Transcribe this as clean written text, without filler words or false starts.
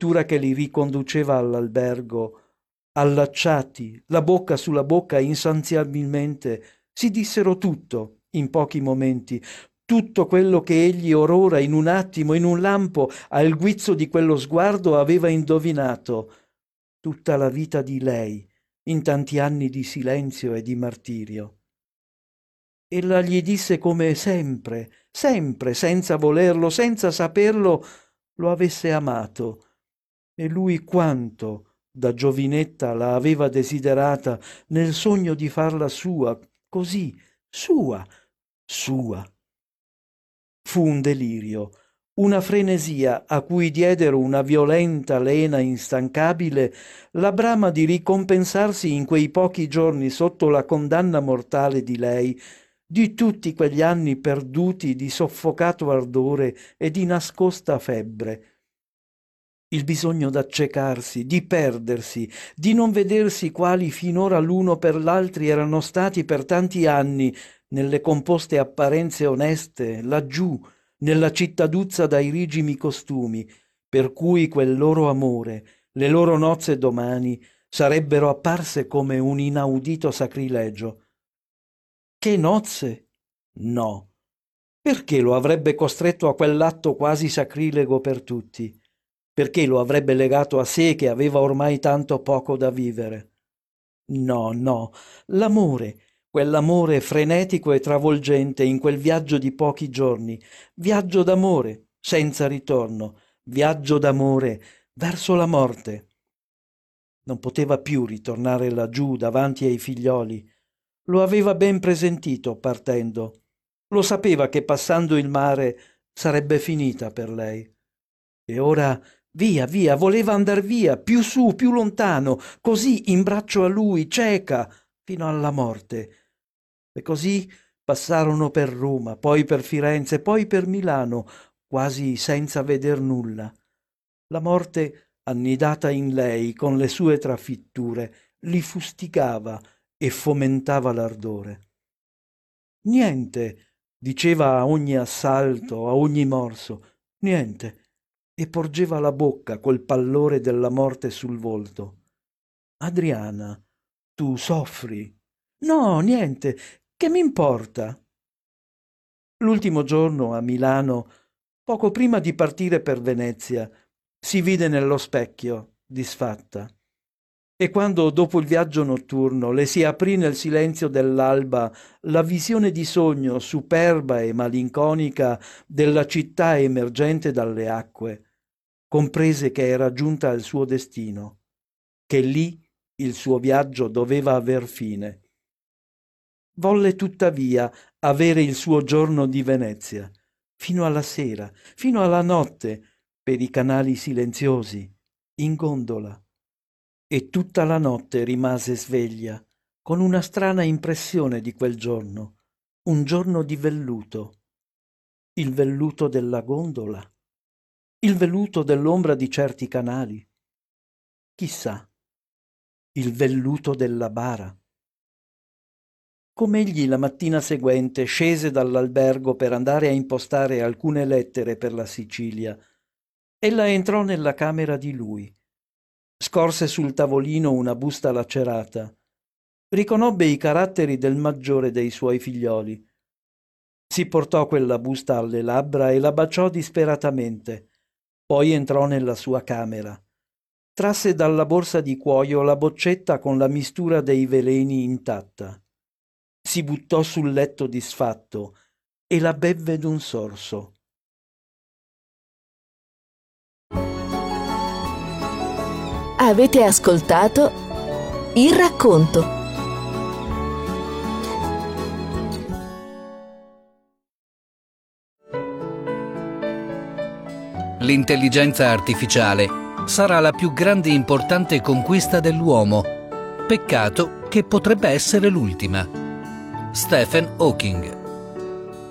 vettura che li riconduceva all'albergo, allacciati, la bocca sulla bocca insaziabilmente, si dissero tutto in pochi momenti, tutto quello che egli orora in un attimo, in un lampo, al guizzo di quello sguardo aveva indovinato, tutta la vita di lei, in tanti anni di silenzio e di martirio. Ella gli disse come sempre, sempre, senza volerlo, senza saperlo, lo avesse amato, e lui quanto da giovinetta la aveva desiderata nel sogno di farla sua, così, sua, sua. Fu un delirio, una frenesia a cui diedero una violenta lena instancabile la brama di ricompensarsi in quei pochi giorni sotto la condanna mortale di lei, di tutti quegli anni perduti di soffocato ardore e di nascosta febbre. Il bisogno d'accecarsi, di perdersi, di non vedersi quali finora l'uno per l'altri erano stati per tanti anni nelle composte apparenze oneste, laggiù, nella cittaduzza dai rigimi costumi, per cui quel loro amore, le loro nozze domani, sarebbero apparse come un inaudito sacrilegio. Che nozze? No. Perché lo avrebbe costretto a quell'atto quasi sacrilego per tutti? Perché lo avrebbe legato a sé che aveva ormai tanto poco da vivere? No, no, l'amore, quell'amore frenetico e travolgente in quel viaggio di pochi giorni, viaggio d'amore, senza ritorno, viaggio d'amore verso la morte. Non poteva più ritornare laggiù davanti ai figlioli. Lo aveva ben presentito partendo. Lo sapeva che passando il mare sarebbe finita per lei. E ora via, via, voleva andar via, più su, più lontano, così in braccio a lui, cieca, fino alla morte. E così passarono per Roma, poi per Firenze, poi per Milano, quasi senza veder nulla. La morte, annidata in lei con le sue trafitture, li fustigava e fomentava l'ardore. Niente, diceva a ogni assalto, a ogni morso, niente, e porgeva la bocca col pallore della morte sul volto. Adriana, tu soffri? No, niente, che m'importa? L'ultimo giorno a Milano, poco prima di partire per Venezia, si vide nello specchio, disfatta. E quando, dopo il viaggio notturno, le si aprì nel silenzio dell'alba la visione di sogno superba e malinconica della città emergente dalle acque, comprese che era giunta al suo destino, che lì il suo viaggio doveva aver fine. Volle tuttavia avere il suo giorno di Venezia, fino alla sera, fino alla notte, per i canali silenziosi, in gondola. E tutta la notte rimase sveglia, con una strana impressione di quel giorno, un giorno di velluto. Il velluto della gondola? Il velluto dell'ombra di certi canali? Chissà, il velluto della bara. Com'egli la mattina seguente scese dall'albergo per andare a impostare alcune lettere per la Sicilia, ella entrò nella camera di lui. Scorse sul tavolino una busta lacerata. Riconobbe i caratteri del maggiore dei suoi figlioli. Si portò quella busta alle labbra e la baciò disperatamente. Poi entrò nella sua camera. Trasse dalla borsa di cuoio la boccetta con la mistura dei veleni intatta. Si buttò sul letto disfatto e la bevve d'un sorso. Avete ascoltato Il racconto. L'intelligenza artificiale sarà la più grande e importante conquista dell'uomo. Peccato che potrebbe essere l'ultima. Stephen Hawking.